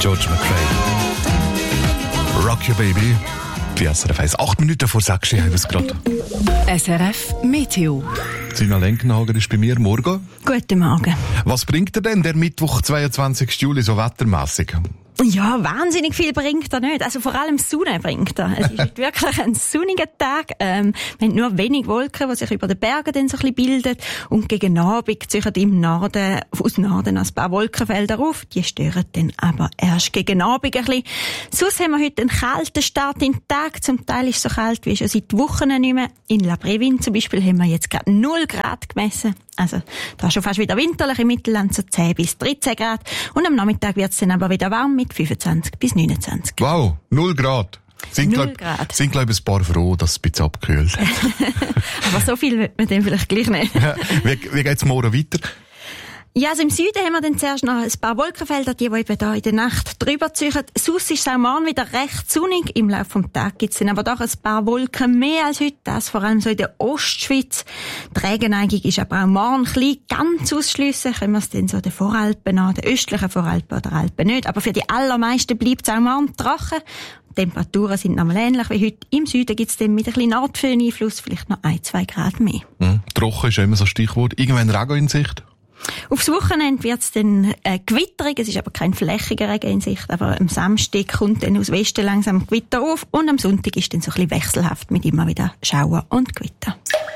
George McRae. Rock Your Baby. Die SRF 1. 8 Minuten vor 6 haben wir es gerade. SRF Meteo. Sina Lenkenhagen ist bei mir. Morgen. Guten Morgen. Was bringt er denn, der Mittwoch, 22. Juli, so wettermässig? Ja, wahnsinnig viel bringt er nicht. Also vor allem Sonne bringt er. Es ist wirklich ein sonniger Tag. Wir haben nur wenig Wolken, die sich über den Bergen dann so ein bisschen bilden. Und gegen Abend ziehen im Norden, aus Norden ein paar Wolkenfelder auf. Die stören dann aber erst gegen Abend ein bisschen. Sonst haben wir heute einen kalten Start in den Tag. Zum Teil ist es so kalt wie schon seit Wochen nicht mehr. In La Brevin zum Beispiel haben wir jetzt gerade 0 Grad gemessen. Also, da ist schon fast wieder winterlich im Mittelland, so 10 bis 13 Grad. Und am Nachmittag wird es dann aber wieder warm mit 25 bis 29. Wow, 0 Grad. Sind, glaube ich, ein paar froh, dass es ein bisschen abgekühlt hat. Aber so viel wird man dann vielleicht gleich nicht. Wie geht's morgen weiter? Ja, also im Süden haben wir dann zuerst noch ein paar Wolkenfelder, die eben da in der Nacht drüber ziehen. Sonst ist es auch morgen wieder recht sonnig. Im Laufe des Tages gibt es dann aber doch ein paar Wolken mehr als heute. Das vor allem so in der Ostschweiz. Die Regenneigung ist aber auch morgen klein. Ganz ausschliessen können wir es dann so den Voralpen an, den östlichen Voralpen oder Alpen nicht. Aber für die allermeisten bleibt es auch morgen trocken. Die Temperaturen sind nochmal ähnlich wie heute. Im Süden gibt es dann mit ein bisschen Nordföhn-Einfluss vielleicht noch 1-2 Grad mehr. Trocken ist ja immer so ein Stichwort. Irgendwann Regen in Sicht? Aufs Wochenende wird es dann gewitterig, es ist aber kein flächiger Regen in Sicht, aber am Samstag kommt dann aus Westen langsam Gewitter auf und am Sonntag ist dann so ein bisschen wechselhaft mit immer wieder Schauer und Gewitter.